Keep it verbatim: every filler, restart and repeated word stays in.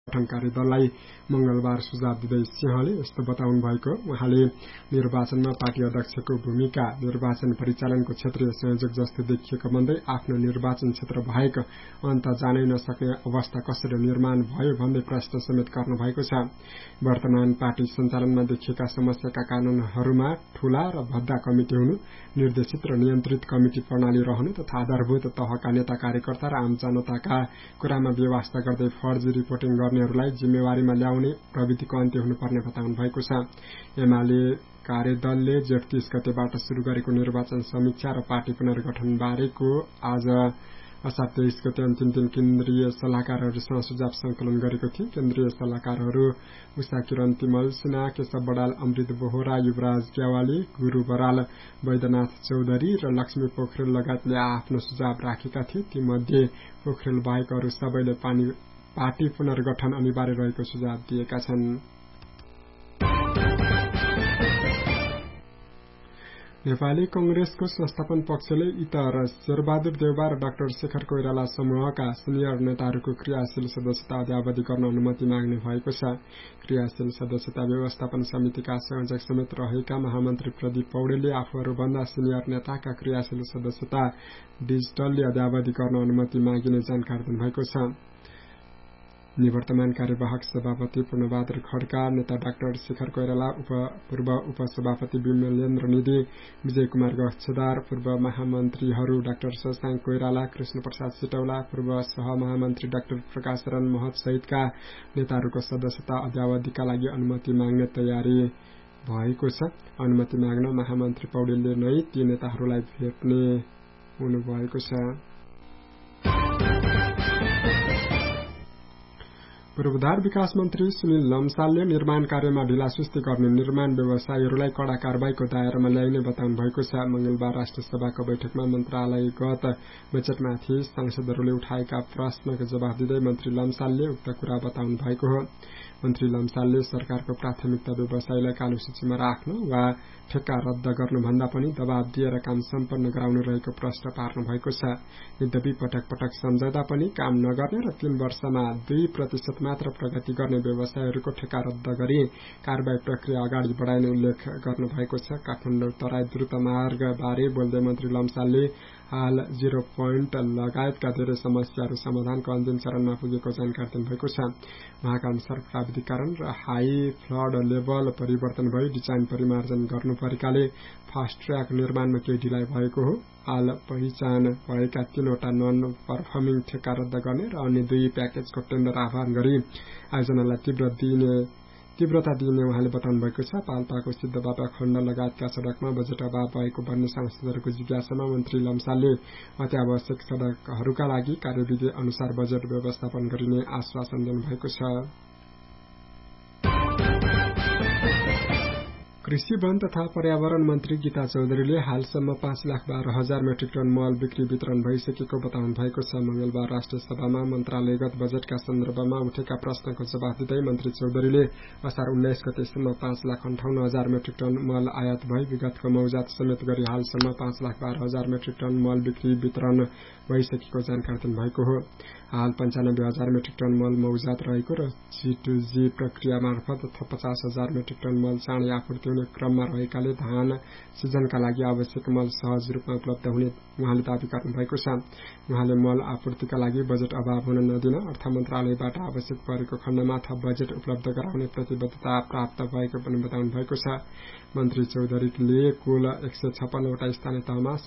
गठन कार्यदललाई मंगलबार सुझाव दिँदै सिंहले यस्तो बताउनु भएको। उहाँले निर्वाचनमा पार्टी अध्यक्षको भूमिका निर्वाचन परिचालनको क्षेत्रीय संयोजक जस्तो देखिएको भन्दै आफ्नो निर्वाचन क्षेत्र बाहेक अन्त जानै नसक्ने अवस्था कसरी निर्माण भयो भन्दै प्रश्न समेत गर्नु भएको छ। वर्तमान पार्टी सञ्चालनमा देखिएका समस्याका कारणहरूमा ठूला र भद्दा कमिटी हुनु, निर्देशित र नियन्त्रित कमिटी प्रणाली रहनु तथा आधारभूत तहका नेता कार्यकर्ता र आम जनताका कुरामा व्यवस्था गर्दै फर्जी रिपोर्टिङ गर्नेहरूलाई जिम्मेवारीमा ल्याउने प्रविधिको अन्त्य हुनुपर्ने बताउनु भएको छ। एमाले कार्यदलले जेठ तीस गतेबाट शुरू गरेको निर्वाचन समीक्षा र पार्टी पुनर्गठन बारेको आज असार तेइस गते अन्तिम दिन केन्द्रीय सल्लाहकारहरूसँग सुझाव संकलन गरेको थियो। केन्द्रीय सल्लाहकारहरू उषा किरण तिमल सिन्हा, केशव बडाल, अमृत बोहरा, युवराज ग्यावाली, गुरु बराल, वैद्यनाथ चौधरी र लक्ष्मी पोखरेल लगायतले आफ्नो सुझाव राखेका थिए। ती मध्ये पोखरेल बाहेक अरू सबैले पार्टी पुनर्गठन अनिवार्य रहेको सुझाव दिएका छन्। नेपाली कंग्रेसको संस्थापन पक्षले इतर शेरबहादुर देउवा र डाक्टर शेखर कोइराला समूहका सिनियर नेताहरूको क्रियाशील सदस्यता अद्यावधि गर्न अनुमति माग्ने भएको छ। क्रियाशील सदस्यता व्यवस्थापन समितिका संयोजक समेत रहेका महामन्त्री प्रदीप पौडेलले आफूहरूभन्दा सिनियर नेताका क्रियाशील सदस्यता डिजिटलले अद्यावधि गर्न अनुमति मागिने जानकारी दिनुभएको छ। निवर्तमान कार्यवाहक सभापति पूर्णबहादुर खड्का, नेता डाक्टर शेखर कोइराला, उप पूर्व उपसभापति विमलेन्द्र निधि, विजय कुमार गच्छदार, पूर्व महामन्त्रीहरू डाक्टर शशाङ्क कोइराला, कृष्ण प्रसाद सिटौला, पूर्व सहमहामन्त्री डाक्टर प्रकाश शरण महत सहितका नेताहरूको सदस्यता अद्यावधिका लागि अनुमति माग्ने तयारी भएको छ। अनुमति माग्न महामन्त्री पौडेलले नै ती नेताहरूलाई भेट्ने हुनुभएको छ। पूर्वाधार विकास मन्त्री सुनिल लम्सालले निर्माण कार्यमा ढिलासुस्ती गर्ने निर्माण व्यवसायीहरूलाई कड़ा कारबाहीको दायरामा ल्याइने बताउनु भएको छ। मंगलबार राष्ट्र सभाको बैठकमा मन्त्रालयगत बजेटमाथि सांसदहरूले उठाएका प्रश्नको जवाफ दिँदै मन्त्री लम्सालले उक्त कुरा बताउनु भएको हो। मन्त्री लम्सालले सरकारको प्राथमिकता व्यवसायीलाई कालो सूचीमा राख्न वा ठेक्का रद्द गर्नुभन्दा पनि दबाव दिएर काम सम्पन्न गराउनु रहेको प्रश्न पार्नु भएको छ। यद्यपि पटक पटक सम्झाउँदा पनि काम नगर्ने र तीन वर्षमा दुई प्रतिशत मात्र प्रगति गर्ने व्यवसायहरूको ठेक्का रद्द गरी कारबाही प्रक्रिया अगाडि बढाइने उल्लेख गर्नु भएको छ। काठमाडौँ तराई द्रुत मार्ग बारे बोल्दै मन्त्री लम्सालले हाल जिरो पोइन्ट लगायतका धेरै समस्याहरू समाधानको अन्तिम चरणमा पुगेको जानकारी दिनुभएको छ। उहाँका अनुसार प्राविधिकरण र हाई फ्लड लेभल परिवर्तन भई डिजाइन परिमार्जन गर्नु परेकाले फास्ट ट्र्याक निर्माणमा केही ढिलाइ भएको हो। हाल पहिचान भएका तीनवटा नन पर्फर्मिङ ठेक्का रद्द गर्ने र अन्य दुई प्याकेजको टेन्डर आह्वान गरी आयोजनालाई तीव्र दिने तीव्रता दिने उहाँले बताउनु भएको छ। पाल्पाको सिद्धबाबा खण्ड लगायतका सड़कमा बजेट अभाव भएको भन्ने सांसदहरूको जिज्ञासामा मन्त्री लम्सालले अत्यावश्यक सड़कहरूका लागि कार्यविधि अनुसार बजेट व्यवस्थापन गरिने आश्वासन दिनुभएको छ। कृषि वन तथा पर्यावरण मन्त्री गीता चौधरीले हालसम्म पाँच लाख बाह्र हजार मेट्रिक टन मल बिक्री वितरण भइसकेको बताउनु भएको छ। मंगलबार राष्ट्र सभामा मन्त्रालयगत बजेटका सन्दर्भमा उठेका प्रश्नको जवाफ दिँदै मन्त्री चौधरीले असार उन्नाइस गतेसम्म पाँच लाख अन्ठाउन्न हजार मेट्रिक टन मल आयात भई विगतको मौजात समेत गरी हालसम्म पाँच लाख बाह्र हजार मेट्रिक टन मल बिक्री वितरण भइसकेको जानकारी दिनुभएको हो। हाल पञ्चानब्बे हजार मेट्रिक टन मल मौजात रहेको र जी टू जी प्रक्रिया मार्फत थप पचास हजार मेट्रिक टन मल चाँडै आपूर्ति हुने क्रममा रहेकाले धान सिजनका लागि आवश्यक मल सहज रूपमा उपलब्ध हुने उहाँले दावी गर्नु भएको छ। उहाँले मल आपूर्तिका लागि बजेट अभाव हुन नदिन अर्थ मन्त्रालयबाट आवश्यक परेको खण्डमा थप बजेट उपलब्ध गराउने प्रतिबद्धता प्राप्त भएको पनि बताउनु भएको छ। मन्त्री चौधरीले कुल एक सय छप्पन्नवटा स्थानीय तहमा